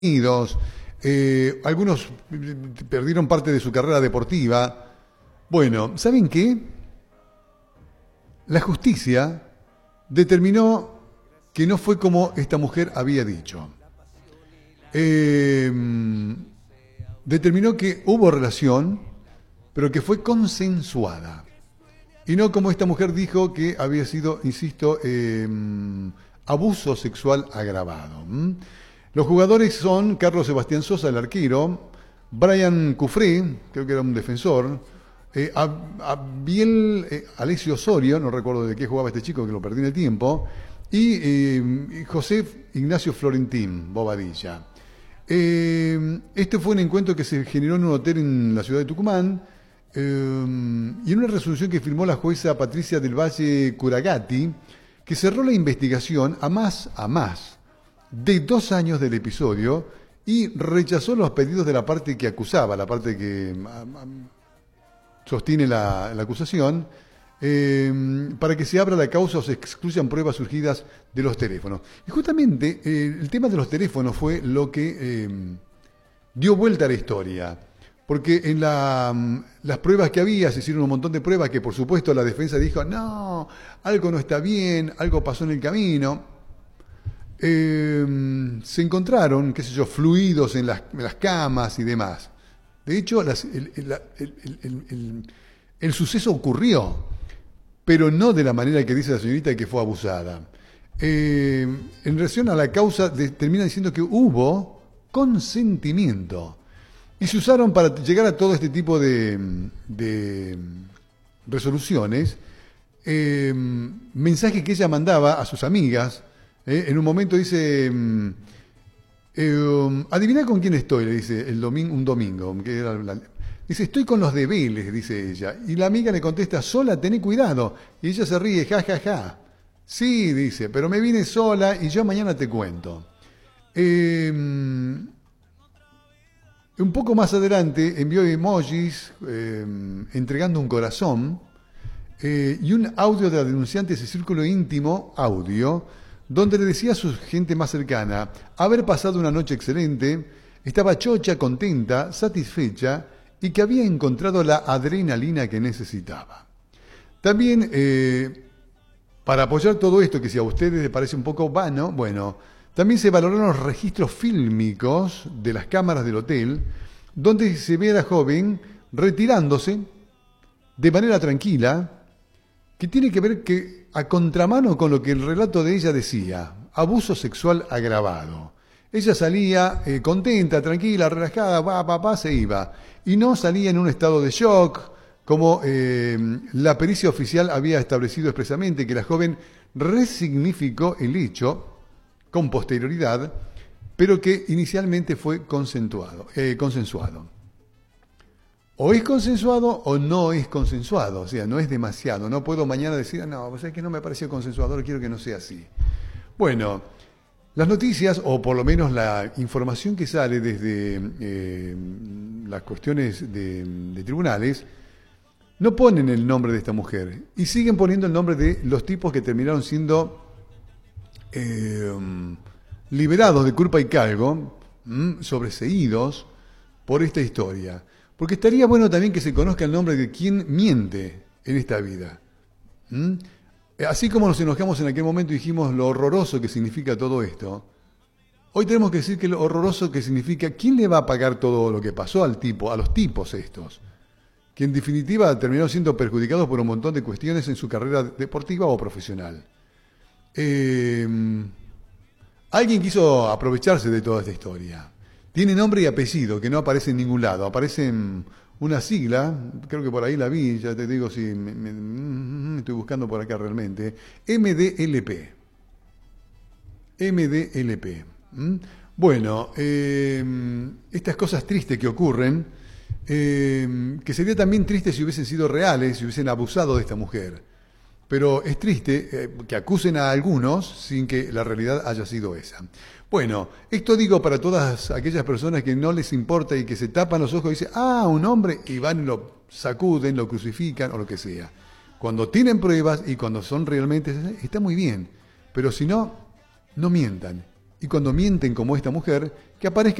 Unidos, algunos perdieron parte de su carrera deportiva. Bueno, ¿saben qué? La justicia determinó que no fue como esta mujer había dicho. Determinó que hubo relación, pero que fue consensuada. Y no como esta mujer dijo que había sido, insisto, abuso sexual agravado. Los jugadores son Carlos Sebastián Sosa, el arquero, Brian Cufré, creo que era un defensor, Abiel Alessio Osorio, no recuerdo de qué jugaba este chico, que lo perdí en el tiempo, y José Ignacio Florentín, Bobadilla. Este fue un encuentro que se generó en un hotel en la ciudad de Tucumán, y en una resolución que firmó la jueza Patricia del Valle Curagati, que cerró la investigación a más de 2 años del episodio y rechazó los pedidos de la parte que acusaba, la parte que sostiene la acusación, para que se abra la causa o se excluyan pruebas surgidas de los teléfonos. Y justamente el tema de los teléfonos fue lo que dio vuelta a la historia. Porque en las pruebas que había, se hicieron un montón de pruebas que por supuesto la defensa dijo, no, algo no está bien, algo pasó en el camino. Se encontraron, qué sé yo, fluidos en las camas y demás. De hecho, el suceso ocurrió, pero no de la manera que dice la señorita que fue abusada. En relación a la causa, termina diciendo que hubo consentimiento. Y se usaron para llegar a todo este tipo de resoluciones, mensajes que ella mandaba a sus amigas. En un momento dice, adivina con quién estoy, le dice un domingo. Dice, estoy con los de Vélez, dice ella. Y la amiga le contesta, sola, tené cuidado. Y ella se ríe, ja, ja, ja. Sí, dice, pero me vine sola y yo mañana te cuento. Un poco más adelante envió emojis entregando un corazón y un audio de la denunciante, ese círculo íntimo audio, donde le decía a su gente más cercana haber pasado una noche excelente, estaba chocha, contenta, satisfecha y que había encontrado la adrenalina que necesitaba. También, para apoyar todo esto, que si a ustedes les parece un poco vano, bueno, también se valoraron los registros fílmicos de las cámaras del hotel, donde se ve a la joven retirándose de manera tranquila, que tiene que ver que a contramano con lo que el relato de ella decía, abuso sexual agravado. Ella salía contenta, tranquila, relajada, se iba. Y no salía en un estado de shock, como la pericia oficial había establecido expresamente, que la joven resignificó el hecho con posterioridad, pero que inicialmente fue consensuado. O es consensuado o no es consensuado, o sea, no es demasiado. No puedo mañana decir, no, pues es que no me pareció consensuador, quiero que no sea así. Bueno, las noticias, o por lo menos la información que sale desde las cuestiones de tribunales, no ponen el nombre de esta mujer y siguen poniendo el nombre de los tipos que terminaron siendo liberados de culpa y cargo, sobreseídos por esta historia. Porque estaría bueno también que se conozca el nombre de quien miente en esta vida. Así como nos enojamos en aquel momento y dijimos lo horroroso que significa todo esto, hoy tenemos que decir que lo horroroso que significa quién le va a pagar todo lo que pasó a los tipos estos, que en definitiva terminaron siendo perjudicados por un montón de cuestiones en su carrera deportiva o profesional. Alguien quiso aprovecharse de toda esta historia. Tiene nombre y apellido que no aparece en ningún lado. Aparece en una sigla, creo que por ahí la vi, ya te digo si estoy buscando por acá realmente. MDLP. MDLP. Bueno, estas cosas tristes que ocurren, que sería también triste si hubiesen sido reales, si hubiesen abusado de esta mujer. Pero es triste que acusen a algunos sin que la realidad haya sido esa. Bueno, esto digo para todas aquellas personas que no les importa y que se tapan los ojos y dicen, un hombre, y van y lo sacuden, lo crucifican o lo que sea. Cuando tienen pruebas y cuando son realmente, está muy bien. Pero si no, no mientan y cuando mienten como esta mujer, que aparezca